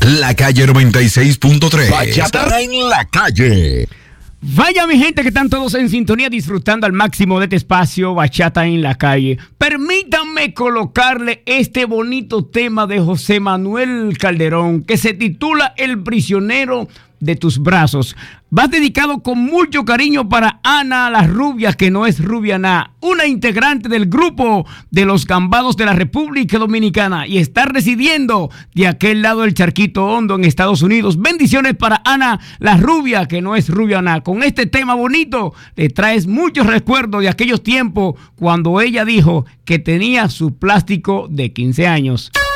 La Calle 96.3. Bachata en la Calle. Vaya mi gente que están todos en sintonía disfrutando al máximo de este espacio Bachata en la Calle. Permítanme colocarle este bonito tema de José Manuel Calderón que se titula El prisionero de tus brazos. Va dedicado con mucho cariño para Ana la rubia que no es rubia nada, una integrante del grupo de los Gambados de la República Dominicana y está residiendo de aquel lado del charquito hondo en Estados Unidos. Bendiciones para Ana la rubia que no es rubia nada. Con este tema bonito le traes muchos recuerdos de aquellos tiempos cuando ella dijo que tenía su plástico de 15 años.